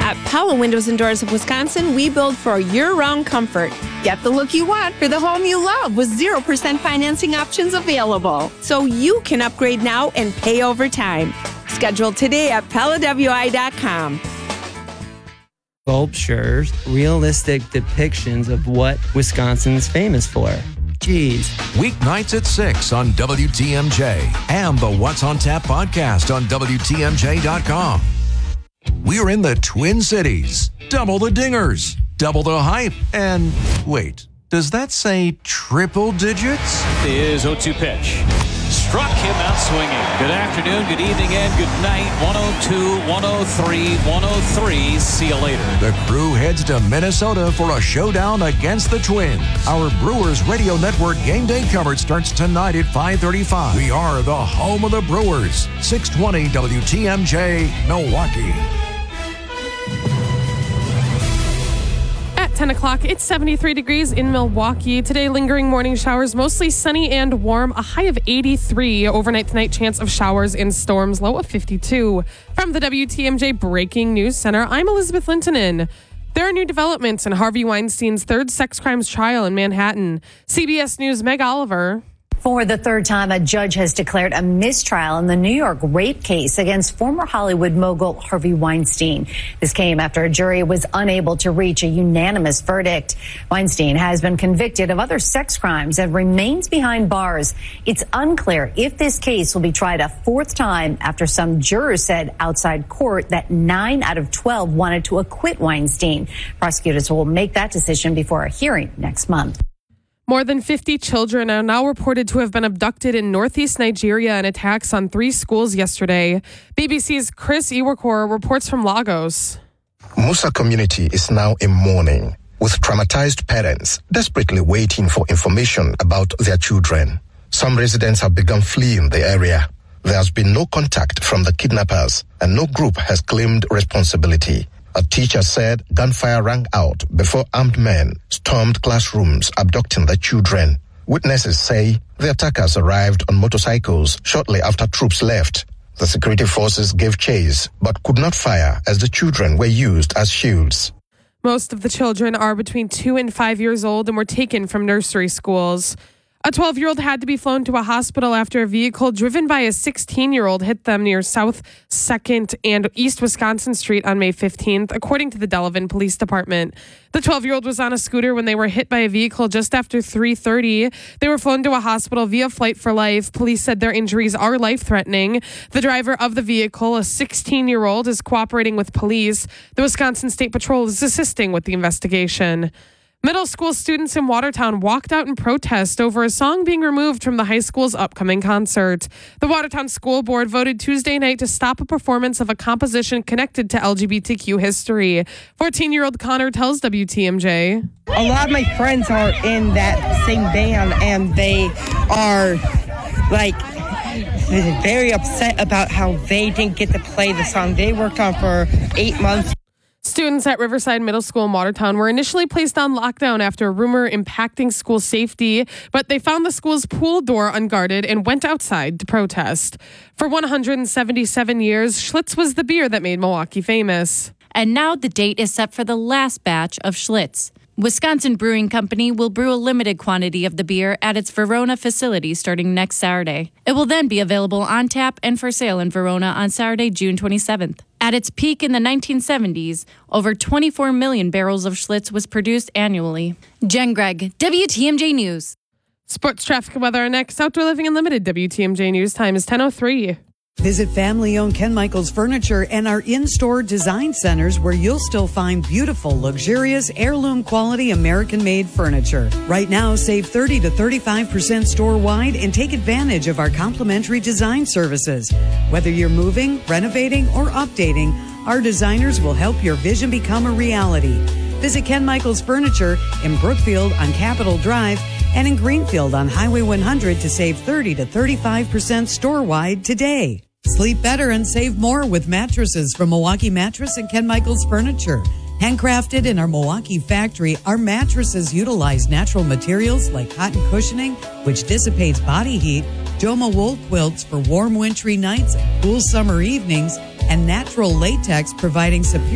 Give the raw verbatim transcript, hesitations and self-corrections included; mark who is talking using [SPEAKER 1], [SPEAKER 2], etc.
[SPEAKER 1] At Pella Windows and Doors of Wisconsin, we build for year-round comfort. Get the look you want for the home you love with zero percent financing options available. So you can upgrade now and pay over time. Schedule today at Pella W I dot com.
[SPEAKER 2] Sculptures, realistic depictions of what Wisconsin's famous for. Jeez.
[SPEAKER 3] Weeknights at six on W T M J and the What's on Tap podcast on W T M J dot com. We're in the Twin Cities. Double the dingers, double the hype, and wait, does that say triple digits?
[SPEAKER 4] Is oh two pitch. Struck him out swinging. Good afternoon, good evening, and good night. one oh two, one oh three, one oh three. See you later.
[SPEAKER 3] The crew heads to Minnesota for a showdown against the Twins. Our Brewers Radio Network game day coverage starts tonight at five thirty-five. We are the home of the Brewers. six twenty W T M J, Milwaukee.
[SPEAKER 5] ten o'clock, it's seventy-three degrees in Milwaukee. Today, lingering morning showers, mostly sunny and warm. A high of eighty-three. Overnight tonight, chance of showers and storms, low of fifty-two. From the W T M J Breaking News Center, I'm Elizabeth Lintonen. There are new developments in Harvey Weinstein's third sex crimes trial in Manhattan. C B S News' Meg Oliver.
[SPEAKER 6] For the third time, a judge has declared a mistrial in the New York rape case against former Hollywood mogul Harvey Weinstein. This came after a jury was unable to reach a unanimous verdict. Weinstein has been convicted of other sex crimes and remains behind bars. It's unclear if this case will be tried a fourth time after some jurors said outside court that nine out of twelve wanted to acquit Weinstein. Prosecutors will make that decision before a hearing next month.
[SPEAKER 5] More than fifty children are now reported to have been abducted in northeast Nigeria in attacks on three schools yesterday. B B C's Chris Iwakor reports from Lagos.
[SPEAKER 7] Musa community is now in mourning, with traumatized parents desperately waiting for information about their children. Some residents have begun fleeing the area. There has been no contact from the kidnappers, and no group has claimed responsibility. A teacher said gunfire rang out before armed men stormed classrooms abducting the children. Witnesses say the attackers arrived on motorcycles shortly after troops left. The security forces gave chase but could not fire as the children were used as shields.
[SPEAKER 5] Most of the children are between two and five years old and were taken from nursery schools. A twelve-year-old had to be flown to a hospital after a vehicle driven by a sixteen-year-old hit them near South second and East Wisconsin Street on May fifteenth, according to the Delavan Police Department. The twelve-year-old was on a scooter when they were hit by a vehicle just after three thirty. They were flown to a hospital via Flight for Life. Police said their injuries are life-threatening. The driver of the vehicle, a sixteen-year-old, is cooperating with police. The Wisconsin State Patrol is assisting with the investigation. Middle school students in Watertown walked out in protest over a song being removed from the high school's upcoming concert. The Watertown School Board voted Tuesday night to stop a performance of a composition connected to L G B T Q history. fourteen-year-old Connor tells W T M J.
[SPEAKER 8] A lot of my friends are in that same band, and they are, like, very upset about how they didn't get to play the song they worked on for eight months.
[SPEAKER 5] Students at Riverside Middle School in Watertown were initially placed on lockdown after a rumor impacting school safety, but they found the school's pool door unguarded and went outside to protest. For one hundred seventy-seven years, Schlitz was the beer that made Milwaukee famous.
[SPEAKER 9] And now the date is set for the last batch of Schlitz. Wisconsin Brewing Company will brew a limited quantity of the beer at its Verona facility starting next Saturday. It will then be available on tap and for sale in Verona on Saturday, June twenty-seventh. At its peak in the nineteen seventies, over twenty-four million barrels of Schlitz was produced annually. Jen Gregg, W T M J News.
[SPEAKER 5] Sports, traffic, and weather are next. Outdoor Living Unlimited, W T M J News time is ten oh three.
[SPEAKER 10] Visit family-owned Ken Michaels Furniture and our in-store design centers where you'll still find beautiful, luxurious, heirloom-quality American-made furniture. Right now, save thirty to thirty-five percent store-wide and take advantage of our complimentary design services. Whether you're moving, renovating, or updating, our designers will help your vision become a reality. Visit Ken Michaels Furniture in Brookfield on Capitol Drive and in Greenfield on Highway one hundred to save thirty to thirty-five percent store-wide today. Sleep better and save more with mattresses from Milwaukee Mattress and Ken Michaels Furniture. Handcrafted in our Milwaukee factory, our mattresses utilize natural materials like cotton cushioning, which dissipates body heat, Joma wool quilts for warm wintry nights and cool summer evenings, and natural latex providing superior